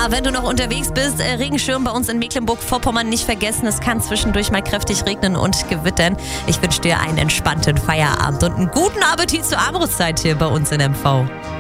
Ja, wenn du noch unterwegs bist, Regenschirm bei uns in Mecklenburg-Vorpommern nicht vergessen. Es kann zwischendurch mal kräftig regnen und gewittern. Ich wünsche dir einen entspannten Feierabend und einen guten Appetit zur Armbrustzeit hier bei uns in MV.